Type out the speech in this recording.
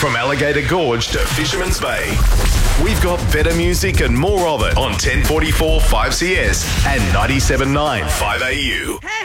From Alligator Gorge to Fisherman's Bay, we've got better music and more of it on 1044 5CS and 97.9 5AU.